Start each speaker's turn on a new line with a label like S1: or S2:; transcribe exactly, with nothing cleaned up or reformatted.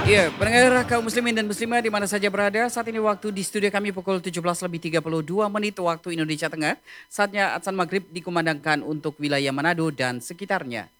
S1: Iya, pendengar kaum muslimin dan muslimah di mana saja berada, saat ini waktu di studio kami pukul tujuh belas lebih tiga puluh dua menit waktu Indonesia Tengah. Saatnya azan maghrib dikumandangkan untuk wilayah Manado dan sekitarnya.